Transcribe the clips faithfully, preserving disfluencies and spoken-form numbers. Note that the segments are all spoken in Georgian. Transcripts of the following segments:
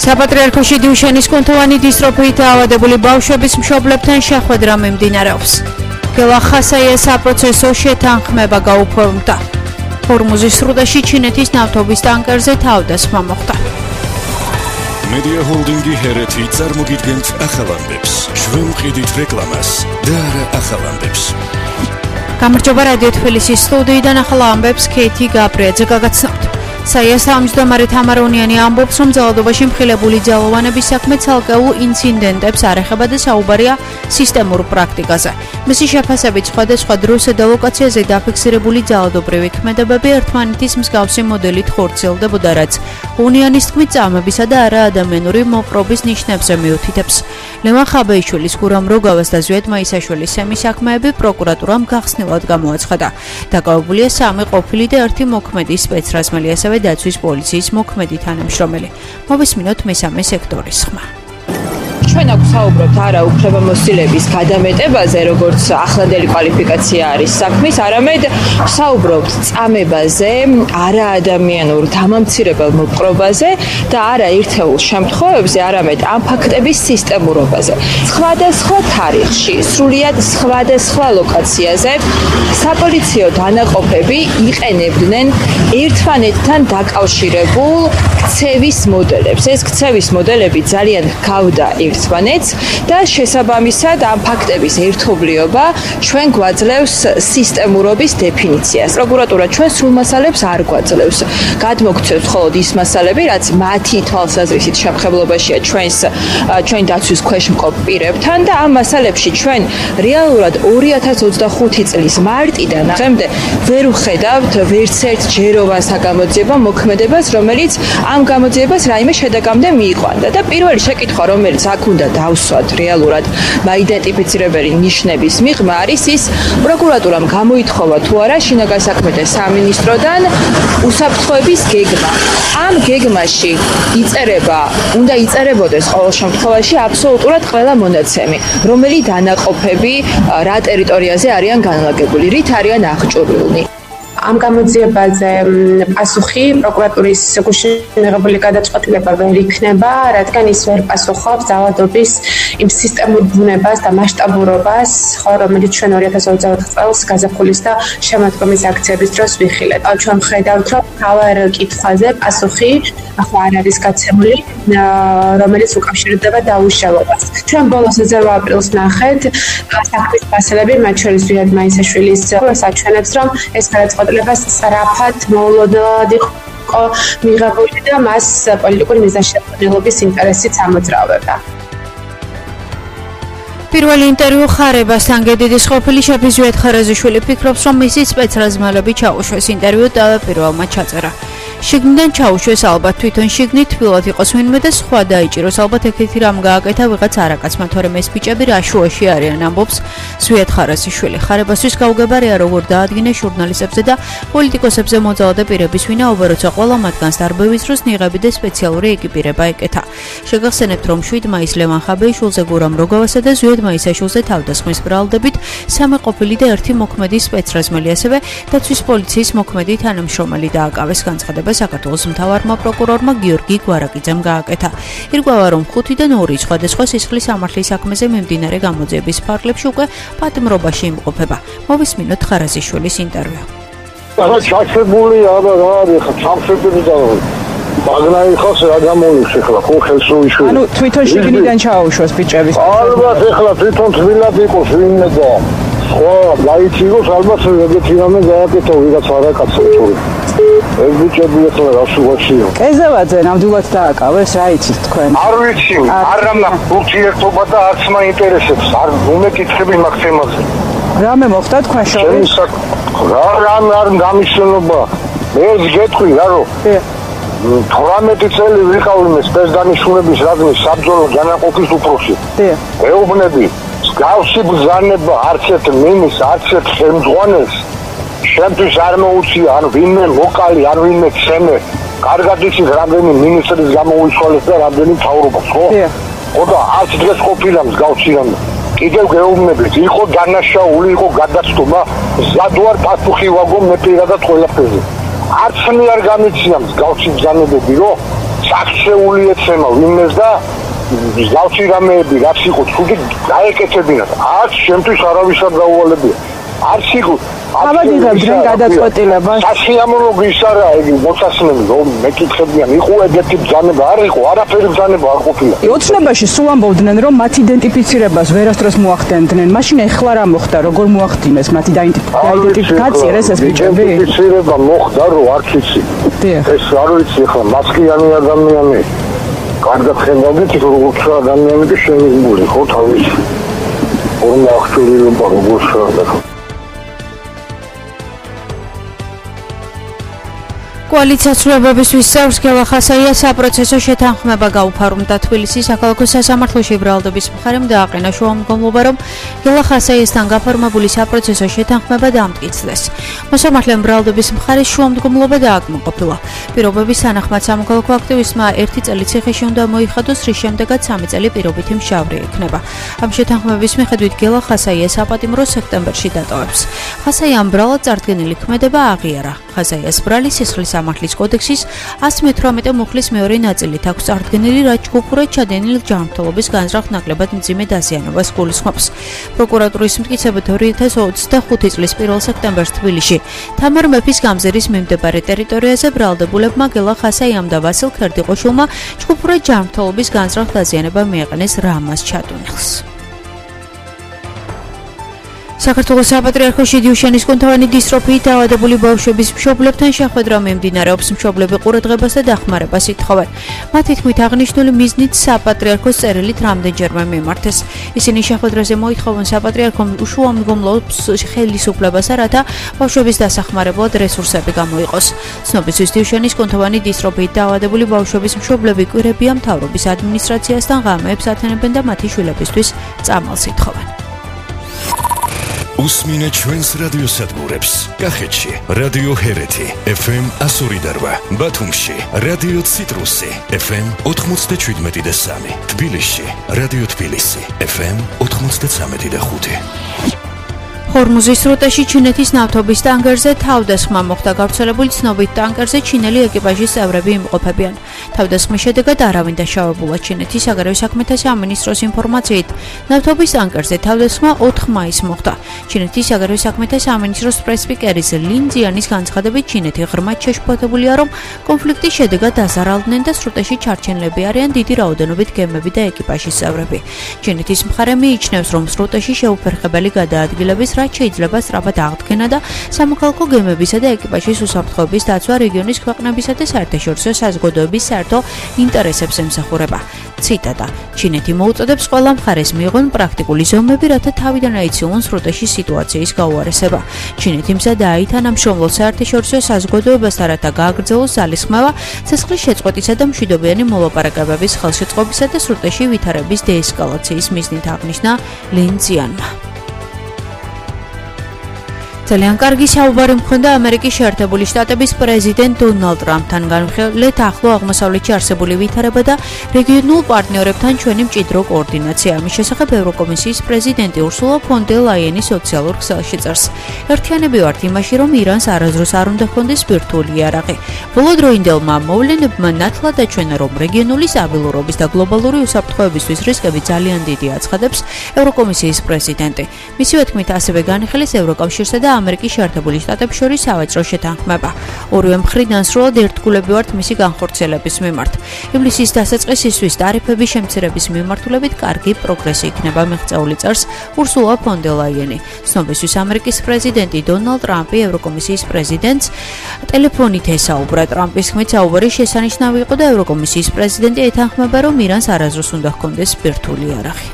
საპატრიარქოში დიუშენის კუნთოვანი დისტროფიით დაავადებული ბავშვების მშობლებთან შეხვედრა მიმდინარეობს. გელა ხასაიას საპროცესო შეთანხმება გაუფორმდა. ჰორმუზის სრუტეში ჩინეთის ნავთობის ტანკერზე თავდასხმა მოხდა. მედია ჰოლდინგი ჰერეთი წარმოგიდგენთ ახალამდებს. ჩვენ ვყიდით რეკლამას და არა ახალამდებს. გამარჯობა რადიო თბილისის სტუდიიდან ახალ ამბებს ქეითი გაბრიაძე გაგაცნობთ. საიას თავმჯდომარე თამარ უნიანი ამბობს, რომ ძალადობაში მხილებული ძალოვანების საქმე ცალკეულ ინციდენტებს არ ეხება და საუბარია სისტემურ პრაქტიკაზე. მისი შეფასებით სხვადასხვა დროს და ლოკაციაზე დაფიქსირებული ძალადობრივი ქმედებები ერთმანეთის მსგავსი მოდელით ხორციელდებოდა, რაც უნიანის თქმით წამებისა და არაადამიანური მოპყრობის ნიშნებზე მიუთითებს. ლევან ხაბეიშვილის, გურამ როგავას და ზვიად მაისაშვილის სემის საქმეები პროკურატურამ გახსნილად გამოაცხადა. დაკავებულია სამი ყოფილი და ერთი მოქმედი სპეცრაზმელი, ასევე დაცვის პოლიციის მოქმედი თანამშრომელი. მოვისმინოთ მესამე სექტორის ხმა. ჩვენ აქ საუბრობთ არა უფლებამოსილების გადამეტებაზე, როგორც ახლანდელი კვალიფიკაცია არის საქმის, არამედ საუბრობთ წამებაზე, არაადამიანურ დამამცირებელ მოპყრობაზე და არა ერთეულ შემთხვევებზე, არამედ ამ ფაქტების სისტემურობაზე. სხვადასხვა თარიღში, სრულიად სხვადასხვა ლოკაციაზე საპოლიციო დანაყოფები იყენებდნენ ერთმანეთთან დაკავშირებულ ქცევის მოდელებს. ეს ქცევის მოდელები ძალიან გავდა ერთმანეთს და შესაბამისად ამ ფაქტების ერთობლიობა ჩვენ გვაძლევს სისტემურობის დეფინიციას. პროკურატურა ჩვენ სრულ მასალებს არ გვაძლევს. გადმოგცევს მხოლოდ ის მასალები, რაც მათი თვალსაზრისით შემხებლობაშია ჩვენს ჩვენ დაცვის ქვეშ მყოფ პირებთან და ამ მასალებში ჩვენ რეალურად ორი ათას ოცდახუთი წლის მარტიდან დღემდე ვერ ვხედავთ ვერც ერთ ჯეროვან საგამოძიებო მოქმედებას, რომელიც ამ გამოძიებას რაიმე შედეგამდე მიიყვანდა და პირველი შეკითხვა, რომელიც აქ უნდა დავსვათ რეალურად მაიდენტიფიცირებელი ნიშნების მიღმა არის ის, პროკურატურამ გამოითხოვა თუ არა შინაგან საქმეთა სამინისტროდან უსაფრთხოების გეგმა. ამ გეგმაში იწერება, უნდა იწერებოდეს ყოველ შემთხვევაში აბსოლუტურად ყველა მონაცემი, რომელი დანაყოფები რა ტერიტორიაზე არიან განლაგებული, რით არიან აღჭურვილნი. ამ გამოძიებაზე პასუხი პროკურატურის გუშინ მიღებული გადაწყვეტილება ვერ იქნება, რადგან ის ვერ პასუხობს ძალადობის იმ სისტემურ ბუნებას და მასშტაბურობას, რომელიც ჩვენ ორი ათას ოცდაოთხ წელს გაზაფხულის და შემოდგომის აქციების დროს ვიხილეთ. ჩვენ ხედავთ, რომ მთავარ კითხვაზე პასუხი ახლა არ არის გაცემული, რომელიც უკავშირდება დაუშალებას. ჩვენ ბოლოს ოცდაოთხ აპრილს ნახეთ საქმის მასალები, მათ შორის ზვიად მაისაშვილის საჩვენებს, რომ ეს გადაწყვეტილება სწრაფად მოულოდნელად იყო მიღებული და მას პოლიტიკური მიზანშეწონილობის ინტერესით ამოძრავებდა. პირველი ინტერვიუ ხარებასთან გედიდის ყოფილი შეფი ზვიად ხარაზიშვილი ფიქრობს, რომ მისი სპეცრაზმელები ჩაუშვეს. ინტერვიუ თავდაპირველმა ჩაწერა. შიგნიდან ჩაუშვეს, ალბათ თვითონ შიგნით თბილად იყოს ვინმე და სხვა დაიჭიროს, ალბათ ეგეთი რამ გააკეთა ვიღაც არაკაცმა, თორემ ეს ბიჭები რა შუაში არიან, ამბობს ზვიად ხარაზიშვილი. ხარებასთვის გაუგებარია როგორ დაადგინეს ჟურნალისტებზე და პოლიტიკოსებზე მოძალადე პირების ვინაობა, როცა ყველა მათგანს დარბევის დროს ნიღაბი და სპეციალური ეკიპირება ეკეთა. შეგახსენებთ, რომ შვიდ მაისს ლევან ხაბეიშვილზე, გურამ როგავასა და ზვიად მაისაშვილზე თავდასხმის ბრალდებით სამი ყოფილი და ერთი მოქმედი სპეცრაზმელი, ასევე დაცვის პოლიციის მოქმედი თანამშრომელი დააკავეს. განცხადება საქართველოს მთავარმა პროკურორმა გიორგი გვარაკიძემ გააკეთა. ირკვევა, რომ ხუთიდან ორი სხვადასხვა სისხლის სამართლის საქმეზე მიმდინარე გამოძიების ფარგლებში უკვე პატიმრობაში იმყოფება. მოვისმინოთ ხარაზიშვილის ინტერვიუ. ახლა ჩაჩებული არა რა არის ხა ჩამშებული და მაგნაი ხოს რა გამოვიხსე ხლა ხო ხელს უიშვი. ანუ თვითონ შიგნიდან ჩაუშვეს ბიჭების. ალბათ ეხლა თვითონ თბილად იყოს ვინმე და ხო გაიცილოს ალბათ ეგეთი რამე გააკეთო ვიღაც არაკაცო თუ ეს ბიჭები ახლა რა შუაშია. კეზევაძე ნამდვილად დააკავეს, რა იცით თქვენ? არ ვიცი, არამა ურთიერთობა და არც მაინტერესებს, არ უმეკითხები მაგ თემაზე. რამე მოხდა თქვენ შორის? რა რამე არ გამიშენობა. ეს გეტყვი რა თვრამეტი წელი ვიყავ იმ სპეცდანიშნულების რაზმის საბრძოლო განაყოფის უფროსი. ეუბნები, მსგავსი ბრძანება არც ერთ მინის, არც ერთ ხელმძღვანელს შემთხვევით არ მოუწია, ან ვინმე მოკალი, ან ვინმე ცემე. კარგად იცით, რამდენი მინისტრის გამოუცვალეს და რამდენი მთავრობას, ხო? ხო და არც დღეს ყოფილა მსგავსი რამე. კიდევ გეუბნებით, იყო დანაშაული, იყო გადაცდომა, ზად ვარ პასუხი ვაგო მე პირადად ყველაფერზე. არც მე არ გამიცია მსგავსი ბრძანებები, რომ საქცეული ეცემა ვინმეს და ზავში რამეები რაც იყო თუდი დაეკეთებინათ. არც შემთხვევით არავისად დაუვალებია. არც იყო ავადიღებ დღე გადაწყვეტილებას. სასიამოვნო გისარა იგი მოცასნები რომ მეკითხებიან იყო ეგეთი ბრძანება არ იყო არაფერი ბრძანება არ ყოფილა. ოცნებაში სულ ამბობდნენ რომ მათ იდენტიფიცირებას ვერასდროს მოახდენდნენ. მაშინ ეხლა რა მოხდა როგორ მოახდინეს მათი დაიდენტიფიკაცია ეს ბიჭები? იდენტიფიცირება მოხდა რომ არც იცი. ეს არ ვიცი ახლა მასკიანი ადამიანი კარგად ხედავდით როგორც ადამიანი და შემიგული ხო თავის ორმა აღჭურვილობა როგორც რა კოალიციას ცვლილებებისთვის წევრს გელა ხასაია საპროცესო შეთანხმება გაუფორმდა თბილისის საქალაქო სასამართლოში ბრალდების მხარემ დააყენა შუამდგომლობა რომ გელა ხასაიასთან გაფორმებული საპროცესო შეთანხმება დამტკიცდეს. მოსამართლემ ბრალდების მხარის შუამდგომლობა დააკმაყოფილა. პირობების თანახმად სამოქალაქო აქტივისტმა ერთი წელი ციხეში უნდა მოიხადოს, რის შემდეგაც სამი წელი პირობითი მშავრი ექნება. ამ შეთანხმების მიხედვით გელა ხასაია საპატიმროს სექტემბერში დატოვებს. ხასაიამ ბრალად წარდგენილი ქმედება აღიარა. ხასაიას ბრალი სისხლის სამართლის კოდექსის ასი მეთვრამეტე მუხლის მეორე ნაწილით აქვს წარდგენილი, რაც ჯგუფურად ჩადენილ ჯანმრთელობის განზრახ ნაკლებად მძიმე დაზიანებას გულისხმობს. პროკურატურის მტკიცებით ორი ათას ოცდახუთი წლის პირველ სექტემბერს თბილისში თამარ მეფის გამზირის მიმდებარე ტერიტორიაზე ბრალდებულებმა გელა ხასაიამ და ვასილ ქერდიყოშვილმა ჯგუფურად ჯანმრთელობის განზრახ დაზიანება მიაყენეს რამაზ ჩატუნელს. საქართველოს საპატრიარქოში დიუშენის კუნთოვანი დისტროფიით დაავადებული ბავშვების მშობლებთან შეხვედრა მიმდინარეობს. მშობლები ყურადღებას და დახმარებას ითხოვენ. მათი თქმით აღნიშნული მიზნით საპატრიარქოს წერილით რამდენჯერმე მიმართეს. ისინი შეხვედრაზე მოითხოვენ საპატრიარქომ უშუალომდგომლობს ხელისუფლებასა, რათა ბავშვების დასახმარებლად რესურსები გამოიყოს. ცნობისთვის დიუშენის კუნთოვანი დისტროფიით დაავადებული ბავშვების მშობლები კვირებია მთავრობის ადმინისტრაციასთან ღამეებს ათენებენ და მათი შვილებისთვის წამალს ითხოვენ. უსმინე ჩვენს რადიოსადგურებს. კახეთში რადიო ჰერეთი ეფ ემ εκατო ორი და რვა, ბათუმში რადიო ციტრუსი ეფ ემ ოთხმოცდაშვიდმეტი და სამი, თბილისში რადიო თბილისი ეფ ემ ოთხმოცდაცამეტი და ხუთი. ჰორმუზის სრუტეში ჩინეთის ნავთობის ტანკერზე თავდასხმა მოხდა. გავრცელებული ცნობით ტანკერზე ჩინელი ეკიპაჟის წევრები იმყოფებიან. თავდასხმის შედეგად არავინ დაშავებულა. ჩინეთის საგარეო საქმეთა სამინისტროს ინფორმაციით ნავთობის ტანკერზე თავდასხმა ოთხ მაისს მოხდა. ჩინეთის საგარეო საქმეთა სამინისტროს პრესპიკერის ლინ ძიანის განცხადებით ჩინეთი ღრმად შეშფოთებულია, რომ კონფლიქტის შედეგად დაზარალდნენ და სრუტეში ჩარჩენილები არიან დიდი რაოდენობით გემები და ეკიპაჟის წევრები. ჩინეთის მხარე მიიჩნევს, რომ სრუტეში შეუფერხებელი გადაადგილების რაც შეიძლება სწრაფად აღდგენა და სამოქალაქო გემებისა და ეკიპაჟის უსაფრთხოების დაცვა რეგიონის ქვეყნებისა და საერთაშორისო საზოგადოების საერთო ინტერესებს ემსახურება. ციტატა: ჩინეთი მოუწოდებს ყველა მხარეს მიიღონ პრაქტიკული ზომები, რათა თავიდან აიციულონ სრუტეში სიტუაციის გაუარესება. ჩინეთი მზადაა ითანამშრომლოს საერთაშორისო საზოგადოებასთან, რათა გააგრძელოს ძალისხმევა ცეცხლის შეწყვეტისა და მშვიდობიანი მოლაპარაკებების ხელშეწყობისა და სრუტეში ვითარების დეესკალაციის მიზნით, აღნიშნა ლინ ძიანმა. ძალიან კარგი საუბარი მქონდა ამერიკის შეერთებული შტატების პრეზიდენტ დონალდ ტრამპთან. განვიხილეთ ახლო აღმოსავლეთში არსებული ვითარება და რეგიონულ პარტნიორებთან ჩვენი მჭიდრო კოორდინაცია. ამის შესახებ ევროკომისიის პრეზიდენტი ურსულა ფონ დერ ლაიენი სოციალურ ქსელში წერს. ერთიანები ვართ იმაში, რომ ირანს არასდროს არ უნდა ჰქონდეს ბირთვული იარაღი. ბოლოდროინდელმა მოვლენებმა ნათლად აჩვენა, რომ რეგიონული სტაბილურობის და გლობალური უსაფრთხოებისთვის რისკები ძალიან დიდი აცხადებს ევროკომისიის პრეზიდენტი. მისივე თქმით, ასევე განიხილეს ევროკავშირსა და ამერიკის შეერთებული შტატებს შორის სავაჭრო შეთანხმება. ორივე მხრიდან სრულად ერთგულები ვართ მისი განხორციელების მიმართ. ივლისის დასაწყისისთვის ტარიფების შემცირების მიმართულებით კარგი პროგრესი იქნება, მიღწეული წერს ურსულა ფონ დერ ლაიენი. ცნობისთვის ამერიკის პრეზიდენტი დონალდ ტრამპი ევროკომისიის პრეზიდენტს ტელეფონით ესაუბრა. ტრამპის თქმით, საუბარი შესანიშნავი იყო და ევროკომისიის პრეზიდენტი ეთანხმება, რომ ირანს არასდროს უნდა ჰქონდეს ბირთვული იარაღი.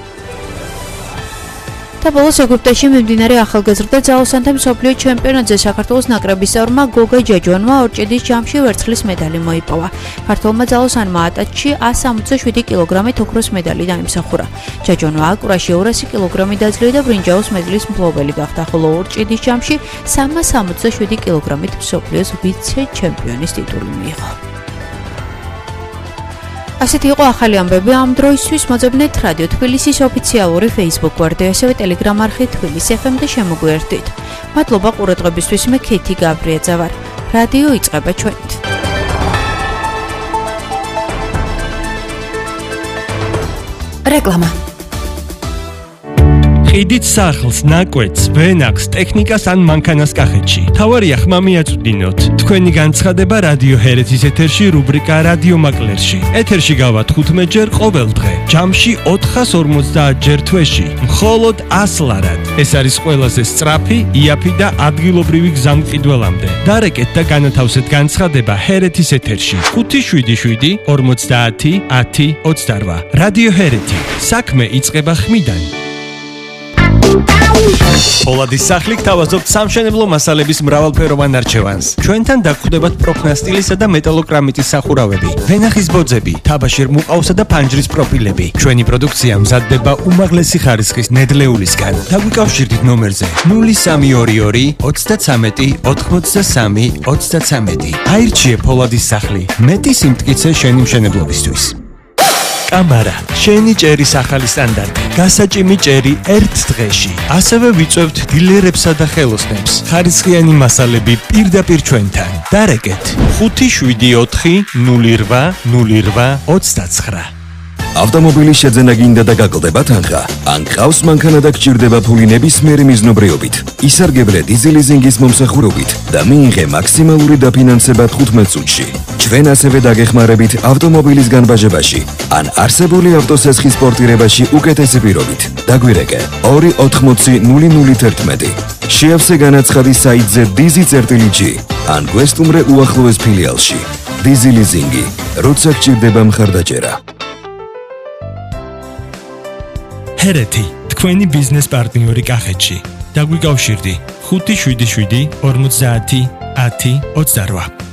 და ბოლოს ეგვიპტეში მიმდინარე ახალგაზრდა ძალოსანთა მსოფლიო ჩემპიონატზე საქართველოს ნაკრების წევრმა გოგა ჯაჯვანმა ორჭედის ჯამში ვერცხლის მედალი მოიპოვა. ქართველმა ძალოსანმა ატაჩში ას სამოცდაშვიდი კილოგრამით ოქროს მედალი დაიმსახურა. ჯაჯვანმა აკურაში ორასი კილოგრამი დაძლია და ბრინჯაოს მედლის მფლობელი გახდა, ხოლო ორჭედის ჯამში სამას სამოცდაშვიდი კილოგრამით მსოფლიოს ვიცე-ჩემპიონის ტიტული მიიღო. ასეთი იყო ახალი ამბები ამ დროისთვის. მოძებნეთ რადიო თბილისის ოფიციალური Facebook გვერდი, ასევე Telegram არხი თბილისი ეფ ემ და შემოგვიერთდით. მადლობა ყურადღებისთვის. მე ქეთი გაბრიაძე ვარ. რადიო იწყება ჩვენით. რეკლამა. ყიდით სახლს, ნაკვეთს, ვენახს, ტექნიკას ან მანქანას კახეთში. თავარია ხმა მიაწვდინოთ. თქვენი განცხადება რადიო ჰერეთის ეთერში რუბრიკა რადიო მაკლერში. ეთერში გავა თხუთმეტ ჯერ ყოველ დღე. ჯამში ოთხას ორმოცდაათ ჯერ თვეში. მხოლოდ ას ლარად. ეს არის ყველაზე სწრაფი, იაფი და ადგილობრივი გზა მყიდველამდე. დარეკეთ და განათავსეთ განცხადება ჰერეთის ეთერში. ხუთი შვიდი შვიდი ორმოცდაათი ათი ოცდარვა. რადიო ჰერეთი. საქმე იწყება ხმიდან. Polades სახლი გთავაზობთ სამშენებლო მასალების მრავალფეროვან არჩევანს. ჩვენთან დაგხვდებათ პროფნასტილისა და მეტალოკრამიტის სახურავები, ვენახის ბოძები, თაბაშირ მუყაოსა და ფანჯრის პროფილები. ჩვენი პროდუქცია მზადდება უმაღლესი ხარისხის ნედლეულისგან. დაგვიკავშირდით ნომერზე ნული სამი ორი ორი ოცდაცამეტი ოთხმოცდასამი ოცდაცამეტი. აირჩიე Polades სახლი. მეტი სიმტკიცე შენი მშენებლობისთვის. კამარა, შენი ჭერის ახალი სტანდარტი. გასაჭიმი ჭერი ერთ დღეში. ასევე ვიწევთ დილერებსა და ხელოსნებს. ხარისხიანი მასალები პირდაპირ ჩვენთან. დარეკეთ ხუთი შვიდი ოთხი ნული რვა ნული რვა ოცდაცხრა. ავტომობილის შეძენა გინდა და გაკლდება თანხა. ან ყავს მანქანა და გჭირდება ფული ნებისმიერი მიზნობრიობით. ისარგებლე დიზელიზინგის მომსახურებით და მიიღე მაქსიმალური დაფინანსება თხუთმეტ წუთში. ჩვენ ასევე დაგეხმარებით ავტომობილის განბაჟებაში ან არსებული ავტოსესხის პორტირებაში უკეთესი პირობით. დაგვირეკე ორი ოთხმოცი ნული ნული თერთმეტი. შეავსე განაცხადი საიტზე დიზი წერტილი ჯი ან გვესტუმრე უახლოეს ფილიალში. დიზელიზინგი, როცა გჭირდება მხარდაჭერა. ჰერეთი, თქვენი ბიზნეს პარტნიორი კახეთში. დაგვიკავშირდი ხუთი შვიდი შვიდი ორმოცდაათი ათი ოცდარვა.